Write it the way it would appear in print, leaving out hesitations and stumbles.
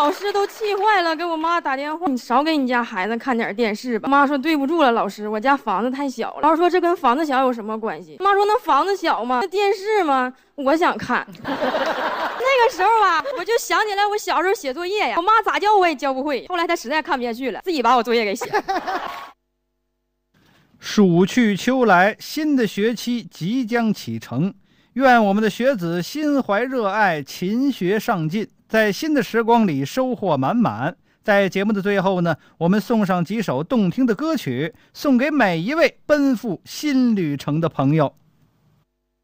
老师都气坏了，给我妈打电话，你少给你家孩子看点电视吧。妈说对不住了，老师，我家房子太小了。老师说这跟房子小有什么关系？妈说那房子小吗？那电视吗？我想看。那个时候吧，我就想起来我小时候写作业呀，我妈咋教我也教不会。后来她实在看不下去了，自己把我作业给写了。 暑去秋来，新的学期即将启程。愿我们的学子心怀热爱，勤学上进，在新的时光里收获满满。在节目的最后呢，我们送上几首动听的歌曲，送给每一位奔赴新旅程的朋友。